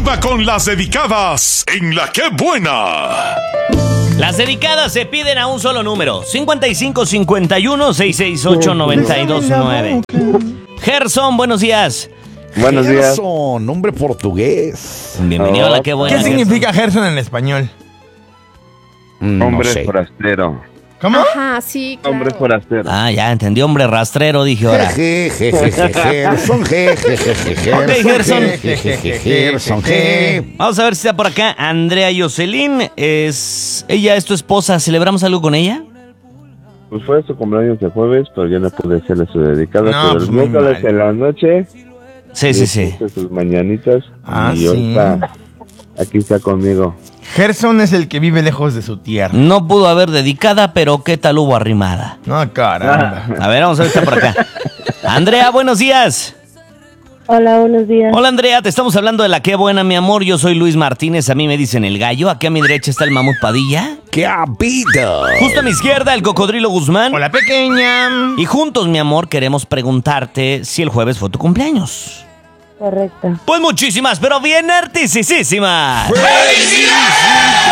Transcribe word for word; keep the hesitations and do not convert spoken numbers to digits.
arriba con las dedicadas en La Qué Buena. Las dedicadas se piden a un solo número: cincuenta y cinco cincuenta y uno sesenta y seis ocho noventa y dos nueve. Gerson, buenos días. Buenos días. Gerson, nombre portugués. Bienvenido a La Qué Buena. ¿Qué significa Gerson en español? No Hombre sé. forastero. ¿Cómo? Ajá, sí, claro. Hombre forastero. Ah, ya entendí, hombre rastrero, dije ahora. Je, je, je, je, Gerson, je, je, je, je, Gerson, Ok, Gerson. je, je, je, je, Gerson, je. Vamos a ver si está por acá Andrea Jocelyn. Es ella es tu esposa. ¿Celebramos algo con ella? Pues fue su cumpleaños el jueves, pero yo no pude hacerle su dedicada. No, pero pues el muy miércoles mal. en la noche Sí, sí, sí. hice sus mañanitas. Ah, y sí. ahorita aquí está conmigo. Gerson es el que vive lejos de su tierra. No pudo haber dedicada, pero ¿qué tal hubo arrimada? No, caramba. A ver, vamos a ver si está por acá. Andrea, buenos días. Hola, buenos días. Hola, Andrea, te estamos hablando de La Qué Buena, mi amor. Yo soy Luis Martínez, a mí me dicen El Gallo. Aquí a mi derecha está el Mamut Padilla. ¡Qué habido! Justo a mi izquierda, el Cocodrilo Guzmán. Hola, pequeña. Y juntos, mi amor, queremos preguntarte si el jueves fue tu cumpleaños. Correcto. Pues muchísimas, pero bien artisísimas. ¡Felicidades!